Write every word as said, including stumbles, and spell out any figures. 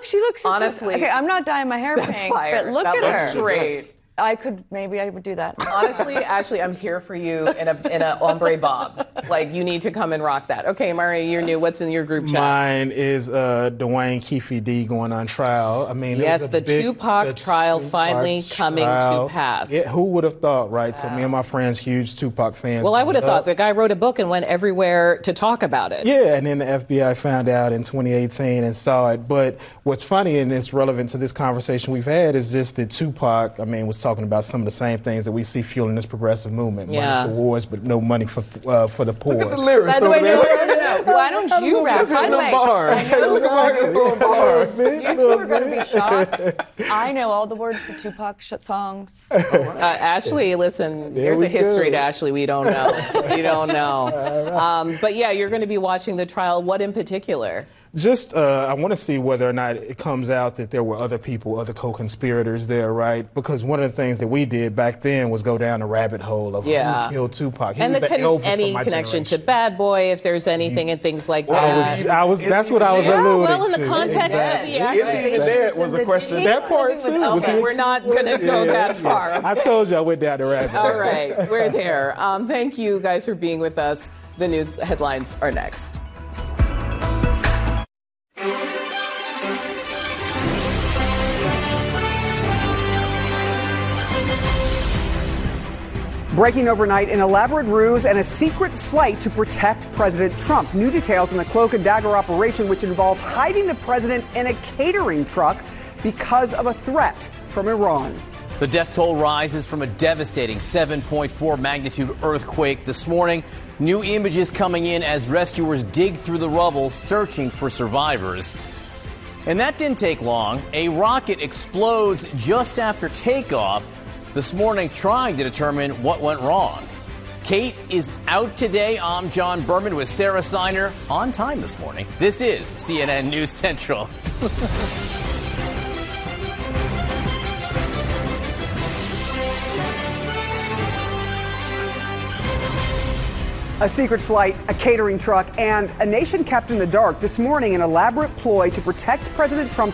look, she looks. Honestly, just, okay, I'm not dyeing my hair that's pink, fire. but look that at looks her. Great. I could, maybe I would do that. Honestly, Ashley, I'm here for you in a in a ombre bob. Like, you need to come and rock that. Okay, Mario, you're new. What's in your group chat? Mine is uh, Dwayne Keefe D going on trial. I mean, yes, the big, Tupac the trial Tupac finally coming trial. to pass. Yeah, who would have thought, right? Wow. So me and my friends, huge Tupac fans. Well, I would have thought the guy wrote a book and went everywhere to talk about it. Yeah, and then the F B I found out in twenty eighteen and saw it. But what's funny, and it's relevant to this conversation we've had, is just that Tupac, I mean, was talking about some of the same things that we see fueling this progressive movement. Yeah. Money for wars, but no money for uh, for the poor. Look at the lyrics. By the way, no, there. no, no, no. Why don't you rap? By the way, bars. I know Look at him throwing bars. you two are going to be shocked. I know all the words to Tupac sh- songs. Uh, Ashley, listen, There there's we a history go. to Ashley we don't know. We don't know. Um, but yeah, you're going to be watching the trial. What in particular? Just, uh, I want to see whether or not it comes out that there were other people, other co-conspirators there, right? Because one of the things that we did back then was go down the rabbit hole of Yeah. who killed Tupac. He and was the the con- Elvis any from my connection to generation. Bad Boy, if there's anything and things like Well, I that. was, I was, that's what I was Yeah, alluding well, in the to. context Exactly. of the Is he even dead was the question. That part too. Was Okay, he- we're not going to go Yeah. that far. I okay? told you I went down the rabbit hole. All right, we're there. Um, thank you guys for being with us. The news headlines are next. Breaking overnight, an elaborate ruse and a secret flight to protect President Trump. New details on the cloak and dagger operation, which involved hiding the president in a catering truck because of a threat from Iran. The death toll rises from a devastating seven point four magnitude earthquake this morning. New images coming in as rescuers dig through the rubble, searching for survivors. And that didn't take long. A rocket explodes just after takeoff this morning, trying to determine what went wrong. Kate is out today. I'm John Berman with Sarah Siner on time this morning. This is C N N News Central. A secret flight, a catering truck, and a nation kept in the dark this morning, an elaborate ploy to protect President Trump